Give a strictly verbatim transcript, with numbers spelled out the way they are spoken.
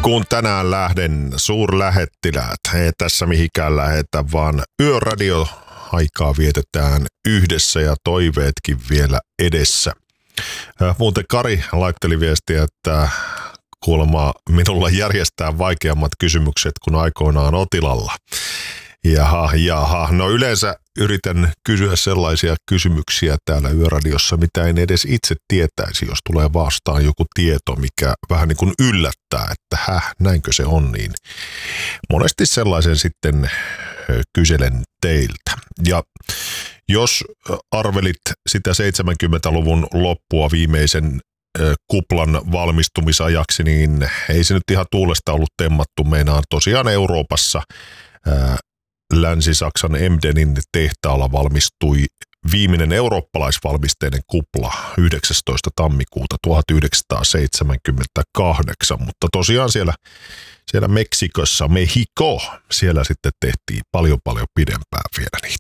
Kun tänään lähden suurlähettiläät, ei tässä mihinkään lähetä, vaan yöradio aikaa vietetään yhdessä ja toiveetkin vielä edessä. Muuten Kari laitteli viestiä, että kuulemma minulla järjestää vaikeammat kysymykset kuin aikoinaan Otilalla. Jaha, jaha. No yleensä yritän kysyä sellaisia kysymyksiä täällä yöradiossa, mitä en edes itse tietäisi, jos tulee vastaan joku tieto, mikä vähän niin kuin yllättää, että häh, näinkö se on, niin monesti sellaisen sitten kyselen teiltä. Ja jos arvelit sitä seitsemänkymmentäluvun loppua viimeisen kuplan valmistumisajaksi, niin ei se nyt ihan tuulesta ollut temmattu. Meinaan tosiaan Euroopassa ää, Länsi-Saksan Emdenin tehtaalla valmistui viimeinen eurooppalaisvalmisteinen kupla yhdeksästoista tammikuuta tuhatyhdeksänsataaseitsemänkymmentäkahdeksan, mutta tosiaan siellä, siellä Meksikossa, Mexico, siellä sitten tehtiin paljon paljon pidempään vielä niitä.